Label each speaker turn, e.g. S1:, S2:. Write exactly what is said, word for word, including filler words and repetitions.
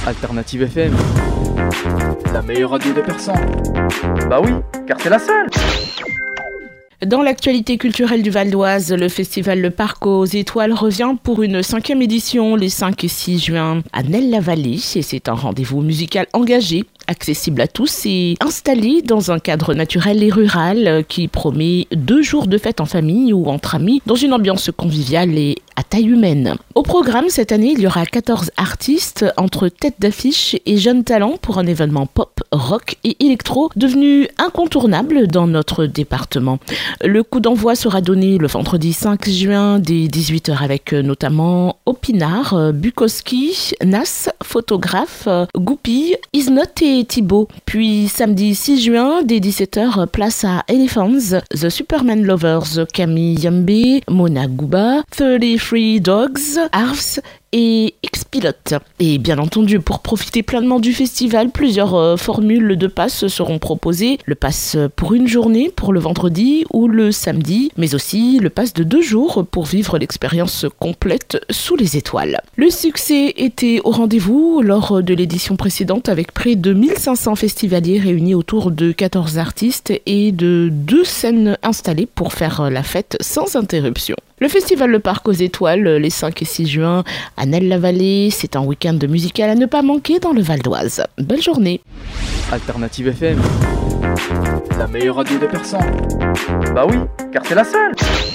S1: Alternative F M, la meilleure radio de Persan. Bah oui, car c'est la seule.
S2: Dans l'actualité culturelle du Val d'Oise, le festival Le Parc aux Étoiles revient pour une cinquième édition les cinq et six juin à Nesles-la-Vallée. Et c'est un rendez-vous musical engagé, accessible à tous et installé dans un cadre naturel et rural qui promet deux jours de fête en famille ou entre amis dans une ambiance conviviale et à taille humaine. Au programme, cette année, il y aura quatorze artistes entre têtes d'affiche et jeunes talents pour un événement pop, rock et électro devenu incontournable dans notre département. Le coup d'envoi sera donné le vendredi cinq juin dès dix-huit heures avec notamment Opinard, Bukowski, Nas, Photographe, Goupille, Isnot et Thibaut. Puis samedi six juin dès dix-sept heures, place à Elephants, The Superman Lovers, Camille Yambe, Mona Gouba, trente-trois Dogs, Arvs et X-Pilote. Et bien entendu, pour profiter pleinement du festival, plusieurs euh, formules de pass seront proposées. Le pass pour une journée, pour le vendredi ou le samedi, mais aussi le pass de deux jours pour vivre l'expérience complète sous les étoiles. Le succès était au rendez-vous lors de l'édition précédente avec près de mille cinq cents festivaliers réunis autour de quatorze artistes et de deux scènes installées pour faire la fête sans interruption. Le festival Le Parc aux Étoiles, les cinq et six juin à Nesles-la-Vallée, c'est un week-end musical à ne pas manquer dans le Val d'Oise. Belle journée.
S1: Alternative F M, la meilleure radio de Persan. Bah oui, car c'est la seule.